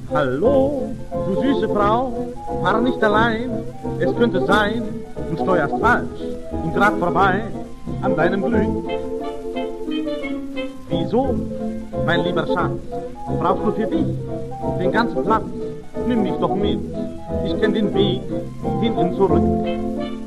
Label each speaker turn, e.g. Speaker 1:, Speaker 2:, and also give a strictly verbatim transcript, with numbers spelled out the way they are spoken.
Speaker 1: Hallo, du süße Frau, fahr nicht allein. Es könnte sein, du steuerst falsch und grad vorbei an deinem Glück. Wieso, mein lieber Schatz, brauchst du für dich den ganzen Platz? Nimm mich doch mit, ich kenn den Weg hin und zurück.